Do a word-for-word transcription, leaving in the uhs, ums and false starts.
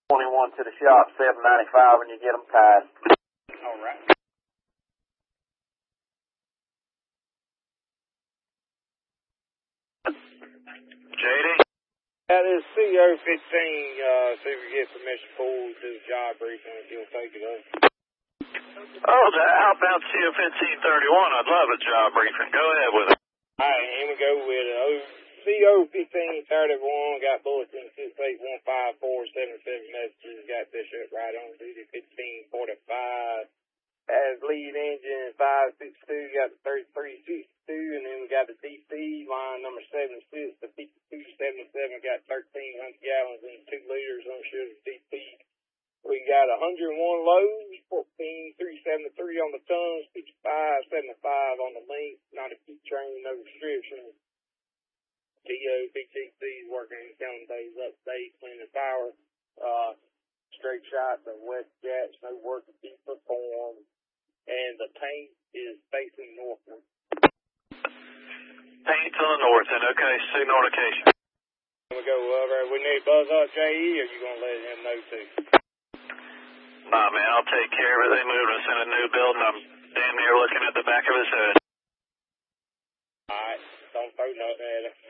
twenty-one to the shop, seven ninety-five when you get them tied. All right. J D? That is C O fifteen, uh, see if we get permission pulled to the job briefing if you'll take it up. Oh, that, how about C O fifteen thirty-one? I'd love a job briefing. Go ahead with it. All right, here we go with it. Oh, C O fifteen thirty-one, got bulletin six eight one five four seven seven messages, got Bishop right on duty fifteen forty-five. Has lead engine five six two, got the thirty-three sixty-two, and then we got the D C line number seventy-six, the fifty-two seventy-seven, got thirteen hundred gallons and two liters on sugar D C. We got one hundred one loads, fourteen three seventy-three on the tons, fifty-five seventy-five on the length, not a key train, no restrictions. T O B T C is working counting days, update, cleaning power, uh, straight shots of west jets, no work to be performed. And the paint is facing northward. Paint to the north, and okay, signal indication. We go over. We need buzz up J E, or you gonna let him know too? Nah, man, I'll take care of it. They moved us in a new building. I'm damn near looking at the back of his head. All right, don't throw nothing at him.